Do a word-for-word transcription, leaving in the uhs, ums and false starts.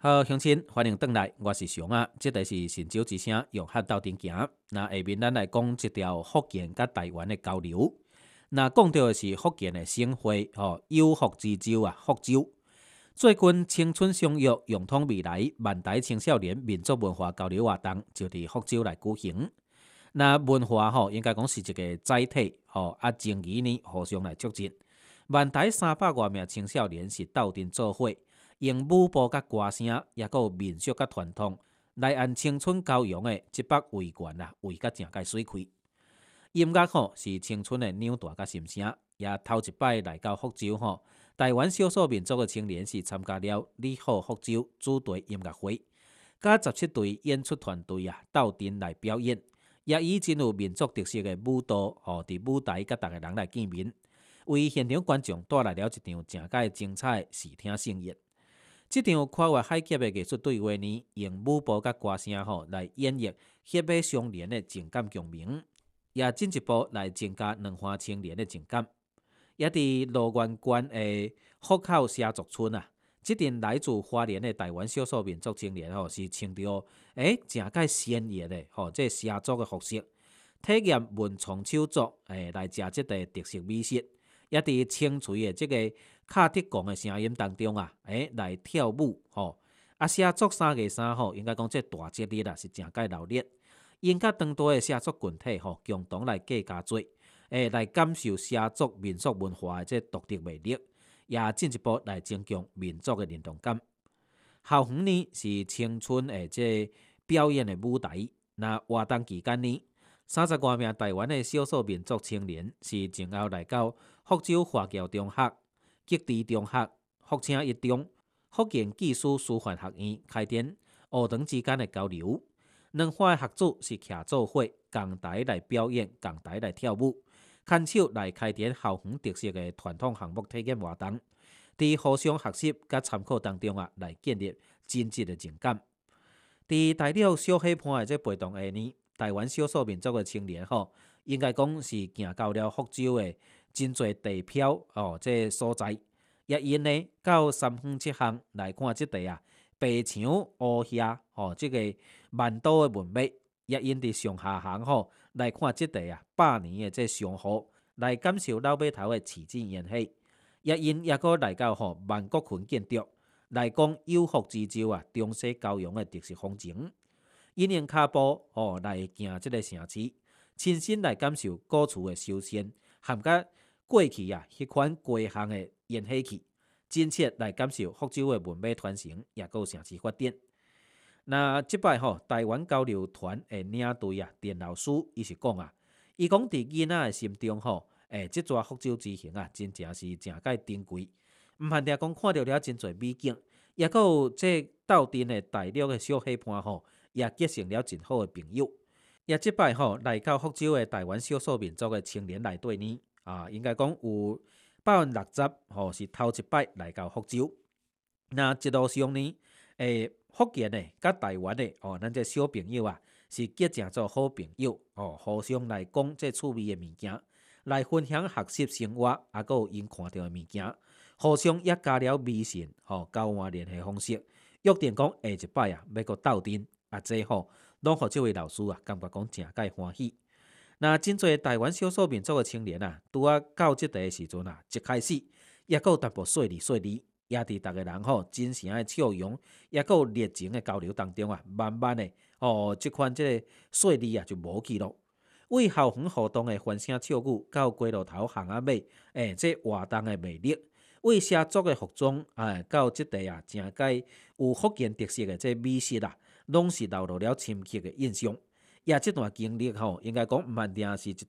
好，乡亲，欢迎登来，我是熊啊。这个是神州之声，用汉斗阵行。那下面咱来讲一条福建甲台湾的交流。那讲到的是福建的省会吼，有福之州啊，福州。最近青春相约，勇通未来，万代青少年民族文化交流活动就伫福州来举行。那文化吼，应该讲是一个载体吼，啊，情谊呢互相来促进。万台三百多名青少年是斗阵做伙。用舞步甲歌声，也有民俗甲传统，来按青春高扬的一百位冠啊，为甲正界水开。音乐吼是青春的扭带甲心声，也头一摆来到福州吼，台湾少数民族的青年是参加了你好福州主题音乐会，甲十七队演出团队啊斗阵来表演，也以真有民族特色的舞蹈吼，伫舞台甲逐个人来见面，为现场观众带来了一场正界精彩的视听盛宴。这场跨越海峡的艺术对话呢，用舞步甲歌声吼来演绎血脉相连的情感共鸣，也进一步来增加两岸青年的情感。也伫罗源县的福口社族村啊，这阵来自花莲的台湾少数民族青年吼，是穿着诶正介鲜艳的吼，这社族的服饰，体验文创手作诶来食这个特色美食。也伫清脆的这个卡特讲的声音当中啊，诶，来跳舞吼，啊，写作三个三吼，应该讲这大节日啊是正介热烈，因甲当地的写作群体吼，共同来计加做，诶，来感受写作民俗文化的这独特魅力，也进一步来增强民族的认同感。校园呢是青春的这表演的舞台，那活动期间呢？三十多名台湾的少数民族青年是前后来到福州华侨中学、吉地中学、福清一中、福建技术师范学院开展学堂之间的交流。两伙学组是徛做伙，共台来表演，共台来跳舞，牵手来开展校园特色的传统项目体验活动。伫互相学习甲参考当中啊，来建立真挚的情感。伫大陆小伙伴的这陪同下呢？台湾少数民族的青年吼，应该讲是行到了福州的真侪地漂哦，这所在，也因呢到三坊七巷来看即地啊，白墙乌遐哦，即、这个万都的文物，也因伫上下行吼来看即地啊，百年的这商户，来感受老码头的市井烟火，也因也搁来到吼万国群建筑，来讲有福之州啊，中西交融的特色风情。因用脚步哦来行这个城市，亲身来感受古厝的修仙，含甲过去啊迄款归乡的烟火气，真切来感受福州的文明传承，也有城市发展。那即摆吼，台湾交流团的领队啊，田老师伊是讲啊，伊讲伫囡仔的心中吼，诶，即座福州之行啊，真正是正介珍贵。毋限定讲看到了真侪美景，也有这斗阵的大陆的小伙伴吼。也结成了真好的朋友。也即摆吼来到福州的台湾少数民族的青年内底呢，啊，应该讲有百分之六十吼是头一摆来到福州。那一路上呢，诶，福建的甲台湾的哦，咱这小朋友啊是结成做好朋友哦，互相来讲这趣味的物件，来分享学习生活，啊，还有因看到的物件，互相也加了微信吼交换联系方式，约定讲下一摆啊要个斗阵。啊，这吼，拢互这位老师啊，感觉讲正介欢喜。那真侪台湾少数民族的青年啊，拄啊到即个时阵啊，一开始也有淡薄细腻细腻，也伫逐个人吼真诚的笑容，也有热情的交流当中啊，慢慢的哦，即款即个细腻啊就无去咯。为校园活动的欢声笑语，到街路头巷仔尾，诶，这活动的魅力。为社族的服装，哎，到即地啊，正介有福建特色的这美食啊。拢是留落了深刻的印象，也这段经历吼，应该讲毋限定是一